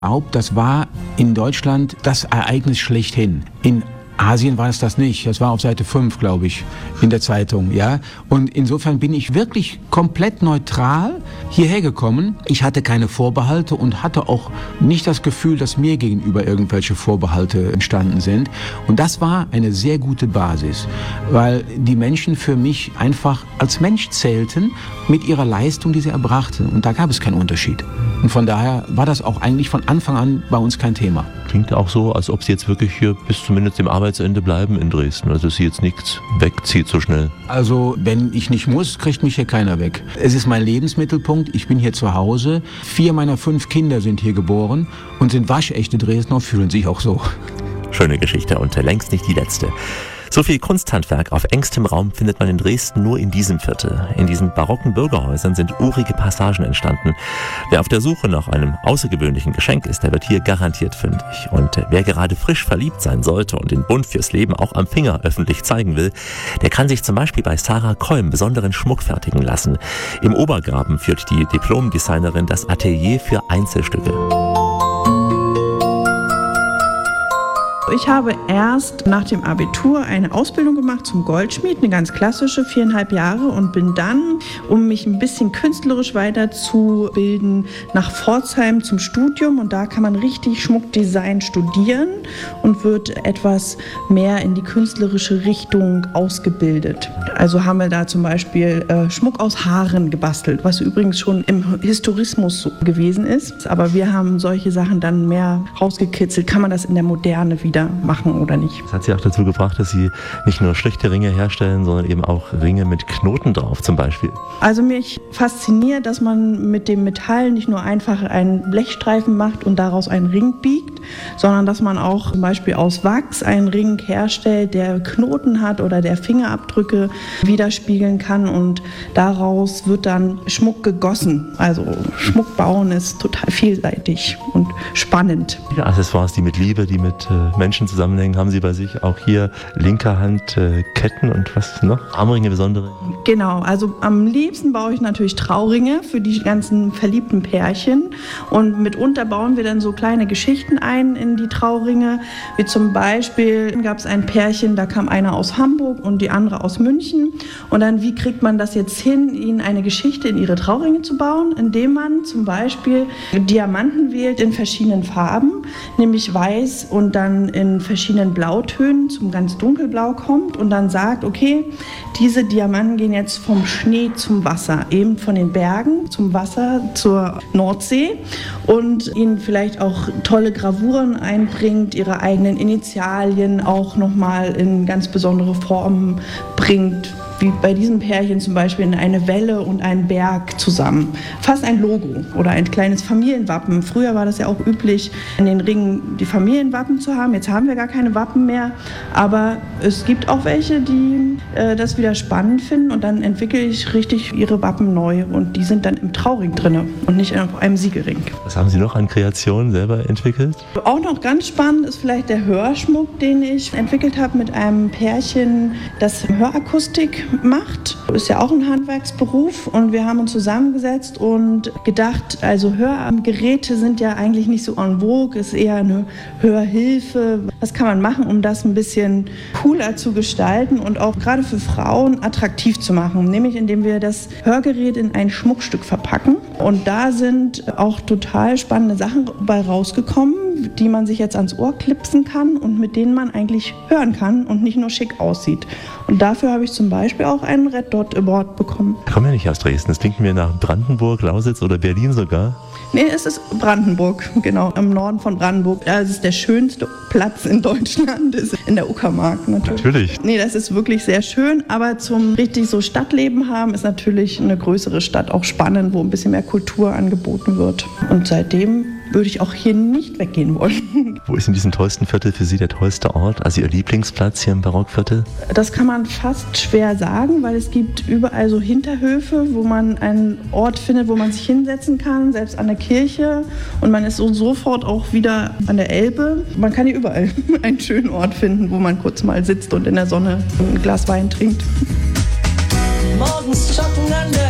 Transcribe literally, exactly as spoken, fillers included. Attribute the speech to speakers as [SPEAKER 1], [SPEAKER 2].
[SPEAKER 1] Das war in Deutschland das Ereignis schlechthin. In Asien war es das nicht. Das war auf Seite fünf, glaube ich, in der Zeitung, ja. Und insofern bin ich wirklich komplett neutral hierher gekommen. Ich hatte keine Vorbehalte und hatte auch nicht das Gefühl, dass mir gegenüber irgendwelche Vorbehalte entstanden sind. Und das war eine sehr gute Basis, weil die Menschen für mich einfach als Mensch zählten mit ihrer Leistung, die sie erbrachten. Und da gab es keinen Unterschied. Und von daher war das auch eigentlich von Anfang an bei uns kein Thema.
[SPEAKER 2] Klingt auch so, als ob Sie jetzt wirklich hier bis zumindest dem Arbeitsende bleiben in Dresden. Also dass Sie jetzt nichts wegzieht so schnell.
[SPEAKER 1] Also wenn ich nicht muss, kriegt mich hier keiner weg. Es ist mein Lebensmittelpunkt. Ich bin hier zu Hause. Vier meiner fünf Kinder sind hier geboren und sind waschechte Dresdner und fühlen sich auch so.
[SPEAKER 2] Schöne Geschichte und längst nicht die letzte. So viel Kunsthandwerk auf engstem Raum findet man in Dresden nur in diesem Viertel. In diesen barocken Bürgerhäusern sind urige Passagen entstanden. Wer auf der Suche nach einem außergewöhnlichen Geschenk ist, der wird hier garantiert fündig. Und wer gerade frisch verliebt sein sollte und den Bund fürs Leben auch am Finger öffentlich zeigen will, der kann sich zum Beispiel bei Sarah Kolm besonderen Schmuck fertigen lassen. Im Obergraben führt die Diplomdesignerin das Atelier für Einzelstücke.
[SPEAKER 3] Ich habe erst nach dem Abitur eine Ausbildung gemacht zum Goldschmied, eine ganz klassische, viereinhalb Jahre, und bin dann, um mich ein bisschen künstlerisch weiterzubilden, nach Pforzheim zum Studium, und da kann man richtig Schmuckdesign studieren und wird etwas mehr in die künstlerische Richtung ausgebildet. Also haben wir da zum Beispiel äh, Schmuck aus Haaren gebastelt, was übrigens schon im Historismus so gewesen ist, aber wir haben solche Sachen dann mehr rausgekitzelt. Kann man das in der Moderne wieder machen oder nicht?
[SPEAKER 2] Das hat Sie auch dazu gebracht, dass Sie nicht nur schlichte Ringe herstellen, sondern eben auch Ringe mit Knoten drauf zum Beispiel.
[SPEAKER 3] Also mich fasziniert, dass man mit dem Metall nicht nur einfach einen Blechstreifen macht und daraus einen Ring biegt, sondern dass man auch zum Beispiel aus Wachs einen Ring herstellt, der Knoten hat oder der Fingerabdrücke widerspiegeln kann, und daraus wird dann Schmuck gegossen. Also Schmuck bauen ist total vielseitig und spannend.
[SPEAKER 2] Viele Accessoires, die mit Liebe, die mit äh, Menschen zusammenhängen, haben Sie bei sich. Auch hier linker Hand äh, Ketten und was noch? Armringe besondere?
[SPEAKER 3] Genau, also am liebsten baue ich natürlich Trauringe für die ganzen verliebten Pärchen, und mitunter bauen wir dann so kleine Geschichten ein in die Trauringe, wie zum Beispiel gab es ein Pärchen, da kam einer aus Hamburg und die andere aus München, und dann, wie kriegt man das jetzt hin, ihnen eine Geschichte in ihre Trauringe zu bauen, indem man zum Beispiel Diamanten wählt in verschiedenen Farben, nämlich weiß und dann in verschiedenen Blautönen zum ganz dunkelblau kommt und dann sagt, okay, diese Diamanten gehen jetzt vom Schnee zum Wasser, eben von den Bergen zum Wasser zur Nordsee, und ihnen vielleicht auch tolle Gravuren einbringt, ihre eigenen Initialien auch nochmal in ganz besondere Formen bringt, wie bei diesem Pärchen zum Beispiel in eine Welle und einen Berg zusammen. Fast ein Logo oder ein kleines Familienwappen. Früher war das ja auch üblich, in den Ringen die Familienwappen zu haben. Jetzt haben wir gar keine Wappen mehr, aber es gibt auch welche, die äh, das wieder spannend finden, und dann entwickle ich richtig ihre Wappen neu, und die sind dann im Trauring drin und nicht auf einem Siegelring.
[SPEAKER 2] Was haben Sie noch an Kreationen selber entwickelt?
[SPEAKER 3] Auch noch ganz spannend ist vielleicht der Hörschmuck, den ich entwickelt habe mit einem Pärchen, das Hörakustik macht. Ist ja auch ein Handwerksberuf, und wir haben uns zusammengesetzt und gedacht, also Hörgeräte sind ja eigentlich nicht so en vogue, ist eher eine Hörhilfe. Was kann man machen, um das ein bisschen cooler zu gestalten und auch gerade für Frauen attraktiv zu machen, nämlich indem wir das Hörgerät in ein Schmuckstück verpacken, und da sind auch total spannende Sachen bei rausgekommen, die man sich jetzt ans Ohr klipsen kann und mit denen man eigentlich hören kann und nicht nur schick aussieht. Und dafür habe ich zum Beispiel auch einen Red Dot Award bekommen.
[SPEAKER 2] Ich komme ja nicht aus Dresden, das klingt mir nach Brandenburg, Lausitz oder Berlin sogar.
[SPEAKER 3] Nee, es ist Brandenburg, genau, im Norden von Brandenburg. Das ist der schönste Platz in Deutschland, ist in der Uckermark natürlich.
[SPEAKER 2] Natürlich.
[SPEAKER 3] Nee, das ist wirklich sehr schön, aber zum richtig so Stadtleben haben ist natürlich eine größere Stadt auch spannend, wo ein bisschen mehr Kultur angeboten wird. Und seitdem würde ich auch hier nicht weggehen wollen.
[SPEAKER 2] Wo ist in diesem tollsten Viertel für Sie der tollste Ort, also Ihr Lieblingsplatz hier im Barockviertel?
[SPEAKER 3] Das kann man fast schwer sagen, weil es gibt überall so Hinterhöfe, wo man einen Ort findet, wo man sich hinsetzen kann, selbst an der Kirche, und man ist so sofort auch wieder an der Elbe. Man kann hier überall einen schönen Ort finden, wo man kurz mal sitzt und in der Sonne ein Glas Wein trinkt.
[SPEAKER 4] Morgens joggen an der